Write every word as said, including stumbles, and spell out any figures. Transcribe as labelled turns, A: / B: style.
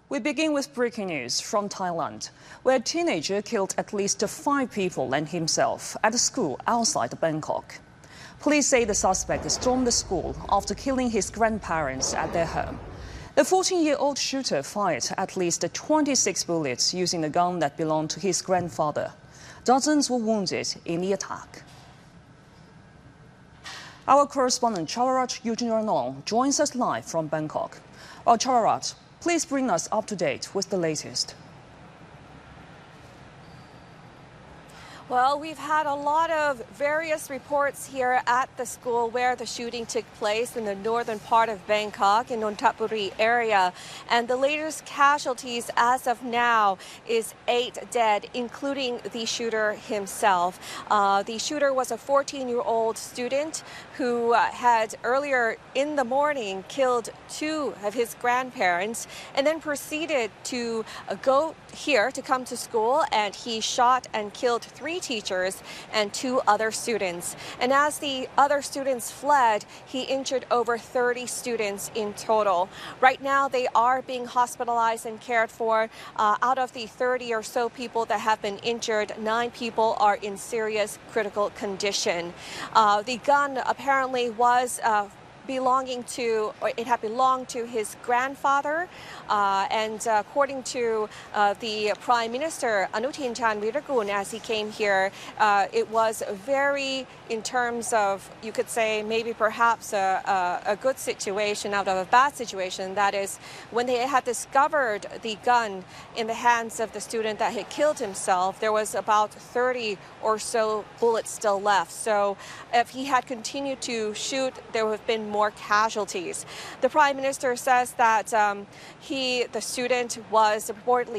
A: We begin with breaking news from Thailand, where a teenager killed at least five people and himself at a school outside Bangkok. Police say the suspect stormed the school after killing his grandparents at their home. The fourteen-year-old shooter fired at least twenty-six bullets using a gun that belonged to his grandfather. Dozens were wounded in the attack. Our correspondent Chawaraj Eugene joins us live from Bangkok. Well, Chawaraj, please bring us up to date with the latest.
B: Well, we've had a lot of various reports here at the school where the shooting took place in the northern part of Bangkok, in Nonthaburi area. And the latest casualties as of now is eight dead, including the shooter himself. Uh, the shooter was a fourteen-year-old student who uh, had earlier in the morning killed two of his grandparents and then proceeded to uh, go here to come to school, and he shot and killed three teachers and two other students. And as the other students fled, he injured over thirty students in total. Right now, they are being hospitalized and cared for. Uh, out of the thirty or so people that have been injured, nine people are in serious critical condition. Uh, the gun apparently was uh, belonging to, or it had belonged to his grandfather. Uh, and uh, according to uh, the Prime Minister, Anutin Charnvirakul, as he came here, uh, it was very, in terms of, you could say, maybe perhaps a, a, a good situation out of a bad situation. That is, when they had discovered the gun in the hands of the student that had killed himself, there was about thirty or so bullets still left. So if he had continued to shoot, there would have been more casualties. The Prime Minister says that um, he, the student, was reportedly